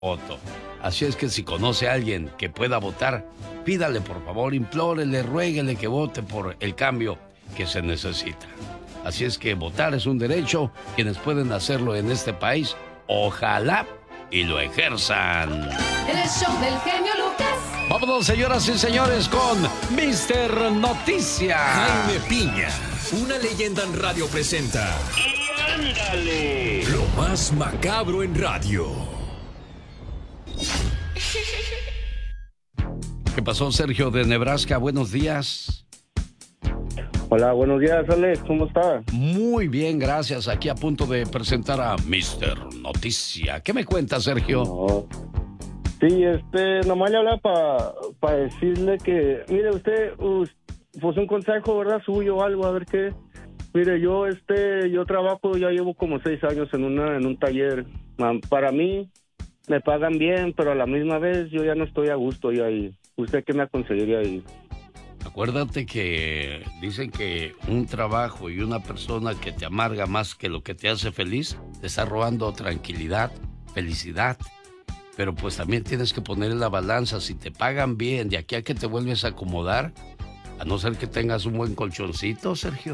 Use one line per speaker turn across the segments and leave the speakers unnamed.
voto. Así es que si conoce a alguien que pueda votar, pídale por favor, implórele, ruéguele que vote por el cambio que se necesita. Así es que votar es un derecho. Quienes pueden hacerlo en este país, ojalá y lo ejerzan.
El show del genio Lucas.
Vámonos, señoras y señores, con Mr. Noticias.
Jaime Piña, una leyenda en radio presenta.
¡Y ándale!
Lo más macabro en radio.
¿Qué pasó, Sergio de Nebraska? Buenos días.
Hola, buenos días, Alex. ¿Cómo está?
Muy bien, gracias. Aquí a punto de presentar a Mr. Noticia. ¿Qué me cuenta, Sergio?
No. Sí, nomás le hablaba para decirle que, mire, usted, pues un consejo, ¿verdad? Suyo o algo, a ver qué. Mire, yo trabajo, ya llevo como 6 años en un taller. Para mí, me pagan bien, pero a la misma vez yo ya no estoy a gusto ya ahí. ¿Usted qué me aconsejaría ahí?
Acuérdate que dicen que un trabajo y una persona que te amarga más que lo que te hace feliz, te está robando tranquilidad, felicidad. Pero pues también tienes que poner en la balanza, si te pagan bien, de aquí a que te vuelves a acomodar, a no ser que tengas un buen colchoncito, Sergio.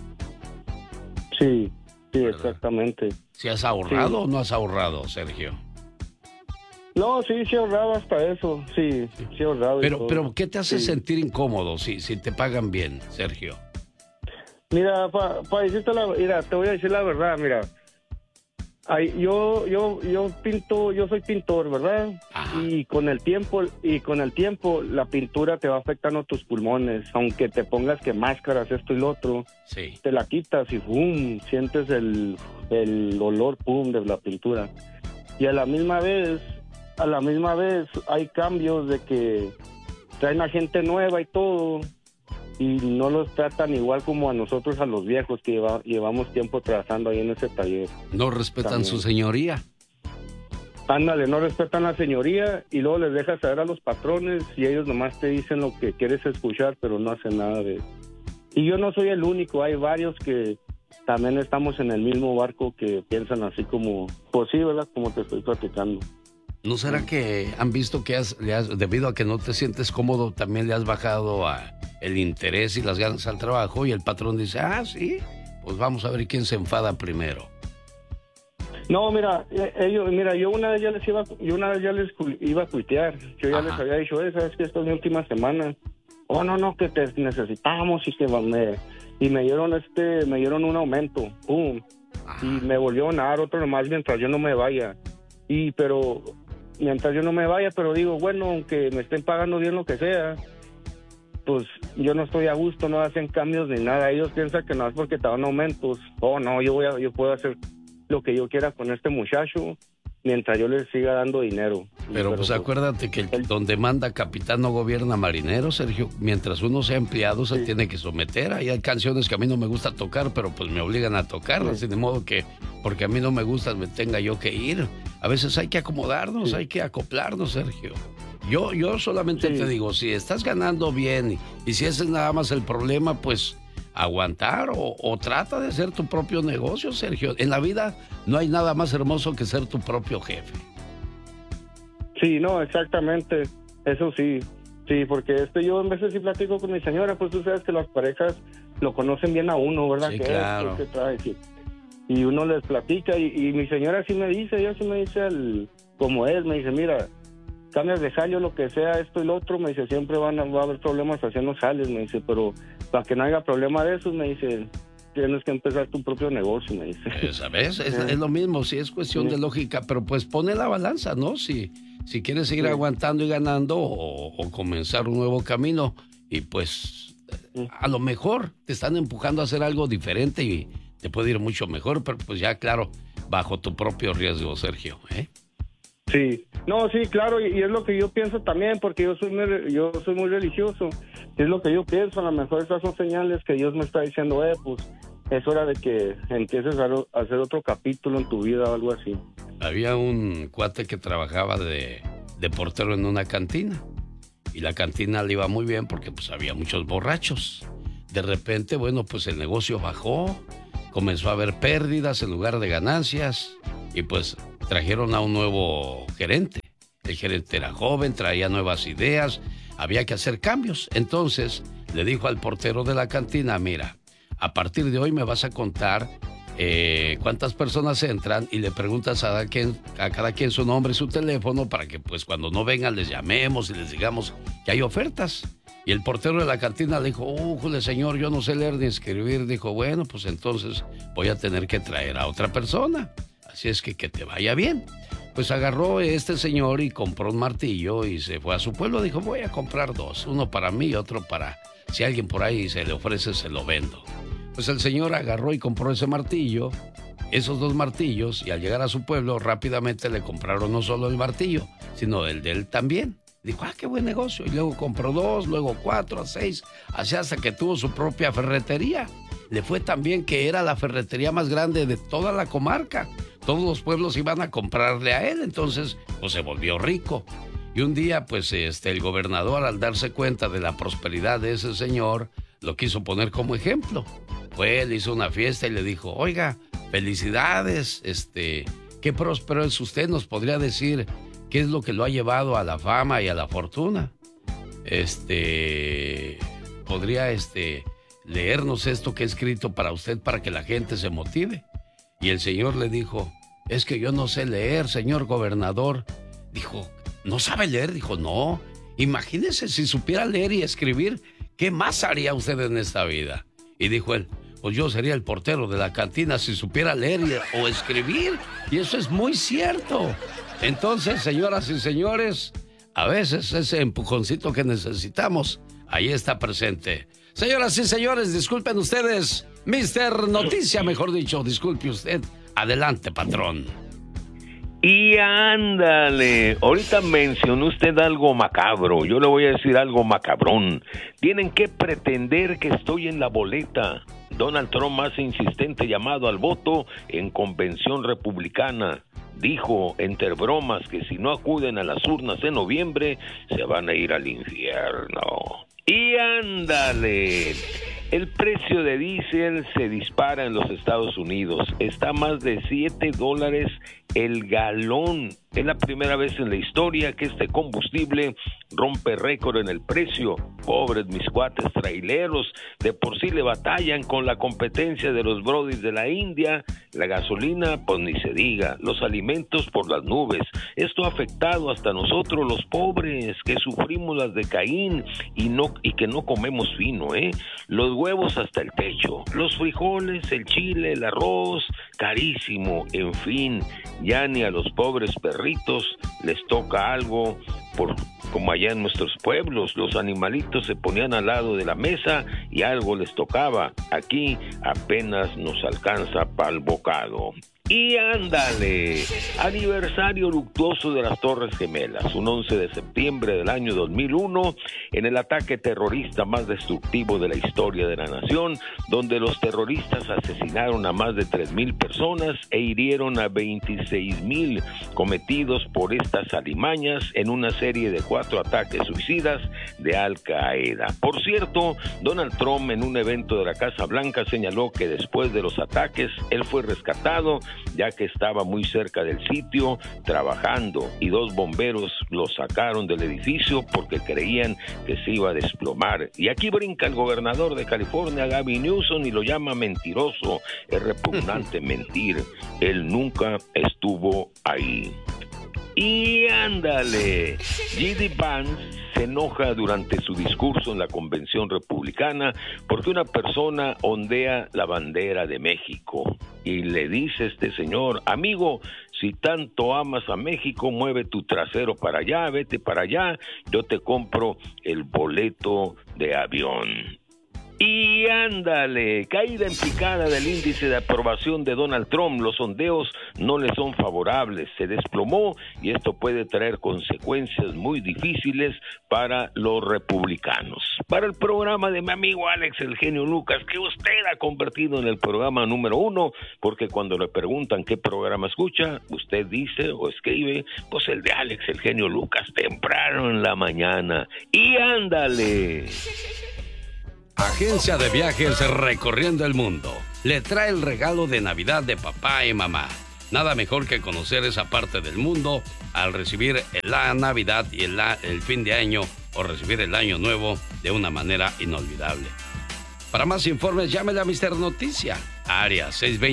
Sí,
¿verdad?
Exactamente.
¿Si has ahorrado
Sí.
o no has ahorrado, Sergio?
No, sí he ahorrado hasta eso, sí he ahorrado.
Pero ¿qué te hace
Sí.
sentir incómodo si te pagan bien, Sergio?
Mira, decirte mira, te voy a decir la verdad, mira. Yo pinto, yo soy pintor, ¿verdad?
Ajá.
Y con el tiempo la pintura te va afectando tus pulmones, aunque te pongas que máscaras, esto y lo otro,
Sí.
te la quitas y ¡pum! Sientes el olor ¡pum! De la pintura. Y a la misma vez hay cambios de que traen a gente nueva y todo, y no los tratan igual como a nosotros, a los viejos que llevamos tiempo trabajando ahí en ese taller.
No respetan
También.
su señoría.
Ándale, no respetan la señoría y luego les dejas saber a los patrones y ellos nomás te dicen lo que quieres escuchar, pero no hacen nada de eso. Y yo no soy el único, hay varios que también estamos en el mismo barco que piensan así como, pues sí, ¿verdad? Como te estoy platicando.
¿No será que han visto que debido a que no te sientes cómodo, también le has bajado el interés y las ganas al trabajo y el patrón dice, sí, pues vamos a ver quién se enfada primero?
No, mira, yo una vez ya les iba a cuitear. Yo ya les había dicho, sabes que esta es mi última semana. Oh, no, que te necesitamos y que me dieron un aumento. ¡Pum! Y me volvieron a dar otro nomás mientras yo no me vaya. Mientras yo no me vaya, pero digo, bueno, aunque me estén pagando bien lo que sea, pues yo no estoy a gusto, no hacen cambios ni nada. Ellos piensan que no es porque te dan aumentos. Oh, no, yo puedo hacer lo que yo quiera con este muchacho mientras yo les siga dando dinero.
Pero pues acuérdate que donde manda capitán no gobierna marinero, Sergio. Mientras uno sea empleado se tiene que someter. Ahí hay canciones que a mí no me gusta tocar, pero pues me obligan a tocarlas. De modo que, porque a mí no me gustan, me tenga yo que ir. A veces hay que acomodarnos, hay que acoplarnos, Sergio. Yo solamente te digo, si estás ganando bien y si ese es nada más el problema, pues aguantar o trata de hacer tu propio negocio, Sergio. En la vida no hay nada más hermoso que ser tu propio jefe.
Sí, no, exactamente. Eso sí. Sí, porque yo en veces sí platico con mi señora, pues tú sabes que las parejas lo conocen bien a uno, ¿verdad?
Sí,
que
claro.
Es, que trae, sí. Y uno les platica y mi señora sí me dice, ella sí me dice como es, me dice, mira, cambias de jale o lo que sea, esto y lo otro, me dice, siempre va a haber problemas haciendo jales, me dice, pero para que no haya problema de eso, me dice, tienes que empezar tu propio negocio, me dice.
¿Sabes? Es lo mismo, sí, es cuestión de lógica, pero pues pone la balanza, ¿no? Si quieres seguir aguantando y ganando o comenzar un nuevo camino y pues a lo mejor te están empujando a hacer algo diferente y te puede ir mucho mejor, pero pues ya, claro, bajo tu propio riesgo, Sergio, ¿eh?
Sí, no, sí, claro, y es lo que yo pienso también, porque yo soy muy religioso, es lo que yo pienso, a lo mejor esas son señales que Dios me está diciendo, pues es hora de que empieces a hacer otro capítulo en tu vida o algo así.
Había un cuate que trabajaba de portero en una cantina y la cantina le iba muy bien porque pues había muchos borrachos. De repente, bueno, pues el negocio bajó, comenzó a haber pérdidas en lugar de ganancias y pues trajeron a un nuevo gerente. El gerente era joven, traía nuevas ideas, había que hacer cambios. Entonces le dijo al portero de la cantina, mira, a partir de hoy me vas a contar cuántas personas entran y le preguntas a cada quien su nombre y su teléfono para que pues cuando no vengan les llamemos y les digamos que hay ofertas. Y el portero de la cantina le dijo, ¡újule, señor, yo no sé leer ni escribir! Dijo, bueno, pues entonces voy a tener que traer a otra persona. Así es que te vaya bien. Pues agarró este señor y compró un martillo y se fue a su pueblo. Dijo, voy a comprar 2, uno para mí y otro para... Si alguien por ahí se le ofrece, se lo vendo. Pues el señor agarró y compró ese martillo, esos 2 martillos, y al llegar a su pueblo rápidamente le compraron no solo el martillo, sino el de él también. Dijo, qué buen negocio. Y luego compró 2, luego 4, 6, así hasta que tuvo su propia ferretería. Le fue tan bien que era la ferretería más grande de toda la comarca. Todos los pueblos iban a comprarle a él, entonces pues se volvió rico. Y un día pues el gobernador, al darse cuenta de la prosperidad de ese señor, lo quiso poner como ejemplo. Fue, le hizo una fiesta y le dijo, oiga, felicidades, qué próspero es usted, nos podría decir qué es lo que lo ha llevado a la fama y a la fortuna. Podría leernos esto que he escrito para usted para que la gente se motive. Y el señor le dijo, es que yo no sé leer, señor gobernador. Dijo, ¿no sabe leer? Dijo, no. Imagínese si supiera leer y escribir, ¿qué más haría usted en esta vida? Y dijo él, pues yo sería el portero de la cantina si supiera leer o escribir. Y eso es muy cierto. Entonces, señoras y señores, a veces ese empujoncito que necesitamos, ahí está presente. Señoras y señores, disculpen ustedes, Mr. Noticia, mejor dicho, disculpe usted. Adelante, patrón.
Y ándale, ahorita mencionó usted algo macabro, yo le voy a decir algo macabrón. Tienen que pretender que estoy en la boleta. Donald Trump hace insistente llamado al voto en convención republicana. Dijo, entre bromas, que si no acuden a las urnas en noviembre, se van a ir al infierno. Y ándale, el precio de diésel se dispara en los Estados Unidos. Está a más de $7 el galón. Es la primera vez en la historia que este combustible rompe récord en el precio. Pobres mis cuates traileros, de por sí le batallan con la competencia de los brodis de la India. La gasolina, pues ni se diga. Los alimentos por las nubes. Esto ha afectado hasta nosotros los pobres, que sufrimos las de Caín y que no comemos fino, Los huevos hasta el techo. Los frijoles, el chile, el arroz, carísimo. En fin, ya ni a los pobres perritos les toca algo, como allá en nuestros pueblos, los animalitos se ponían al lado de la mesa y algo les tocaba. Aquí apenas nos alcanza pa'l bocado. Y ándale, aniversario luctuoso de las Torres Gemelas, un 11 de septiembre del año 2001, en el ataque terrorista más destructivo de la historia de la nación, donde los terroristas asesinaron a más de 3,000 personas e hirieron a 26,000, cometidos por estas alimañas en una serie de 4 ataques suicidas de Al Qaeda. Por cierto, Donald Trump en un evento de la Casa Blanca señaló que después de los ataques, él fue rescatado, ya que estaba muy cerca del sitio trabajando, y 2 bomberos lo sacaron del edificio porque creían que se iba a desplomar. Y aquí brinca el gobernador de California, Gavin Newsom, y lo llama mentiroso. Es repugnante mentir. Él nunca estuvo ahí. Y ándale, J.D. Vance se enoja durante su discurso en la convención republicana porque una persona ondea la bandera de México y le dice este señor, amigo, si tanto amas a México, mueve tu trasero para allá, vete para allá, yo te compro el boleto de avión. Y ándale, caída en picada del índice de aprobación de Donald Trump. Los sondeos no le son favorables, se desplomó y esto puede traer consecuencias muy difíciles para los republicanos. Para el programa de mi amigo Alex, el genio Lucas, que usted ha convertido en el programa número 1, porque cuando le preguntan qué programa escucha, usted dice o escribe, pues el de Alex, el genio Lucas, temprano en la mañana. Y ándale.
Agencia de viajes recorriendo el mundo le trae el regalo de Navidad de papá y mamá. Nada mejor que conocer esa parte del mundo al recibir la Navidad y el fin de año o recibir el año nuevo de una manera inolvidable. Para más informes, llámele a Mr. Noticia, área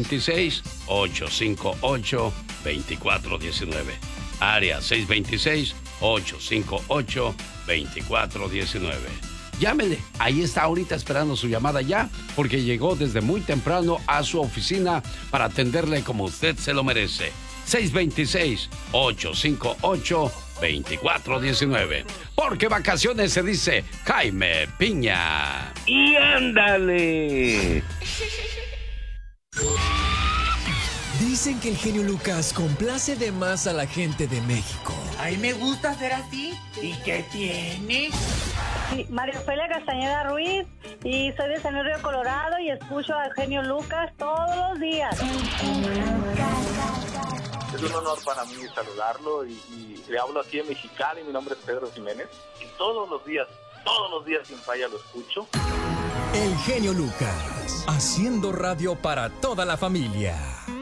626-858-2419. Área 626-858-2419. Llámele, ahí está ahorita esperando su llamada ya, porque llegó desde muy temprano a su oficina para atenderle como usted se lo merece. 626-858-2419. Porque vacaciones se dice Jaime Piña.
¡Y ándale!
Dicen que el genio Lucas complace de más a la gente de México.
A mí me gusta ser así. ¿Y qué tiene?
Sí, María Ofelia Castañeda Ruiz, y soy de San Luis Río Colorado y escucho al genio Lucas todos los días.
Es un honor para mí saludarlo y le hablo aquí en Mexicali. Mi nombre es Pedro Jiménez y todos los días sin falla lo escucho.
El genio Lucas, haciendo radio para toda la familia.